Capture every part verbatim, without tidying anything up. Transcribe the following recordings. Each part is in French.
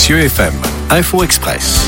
C E F M, Info Express.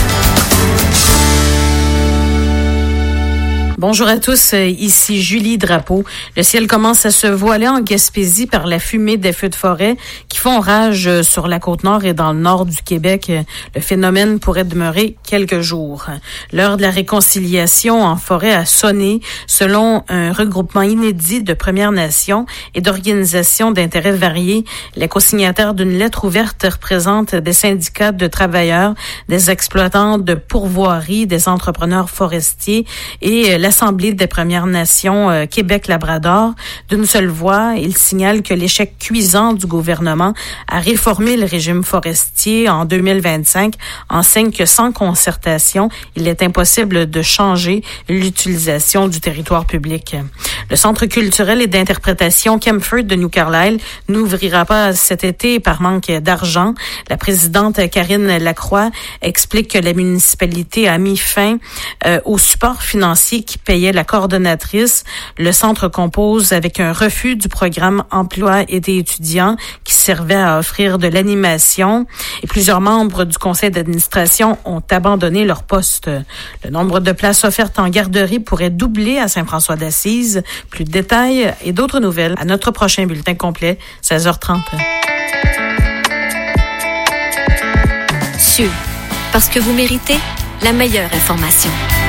Bonjour à tous, ici Julie Drapeau. Le ciel commence à se voiler en Gaspésie par la fumée des feux de forêt qui font rage sur la Côte-Nord et dans le nord du Québec. Le phénomène pourrait demeurer quelques jours. L'heure de la réconciliation en forêt a sonné selon un regroupement inédit de Premières Nations et d'organisations d'intérêts variés. Les co-signataires d'une lettre ouverte représentent des syndicats de travailleurs, des exploitants de pourvoiries, des entrepreneurs forestiers et la l'Assemblée des Premières Nations euh, Québec-Labrador. D'une seule voix, il signale que l'échec cuisant du gouvernement à réformer le régime forestier en deux mille vingt-cinq enseigne que sans concertation, il est impossible de changer l'utilisation du territoire public. Le Centre culturel et d'interprétation Kempfert de New Carlisle n'ouvrira pas cet été par manque d'argent. La présidente Karine Lacroix explique que la municipalité a mis fin euh, au support financier qui payait la coordonnatrice. Le centre compose avec un refus du programme Emploi aidé étudiants qui servait à offrir de l'animation et plusieurs membres du conseil d'administration ont abandonné leur poste. Le nombre de places offertes en garderie pourrait doubler à Saint-François-d'Assise. Plus de détails et d'autres nouvelles à notre prochain bulletin complet, seize heures trente. C U, parce que vous méritez la meilleure information.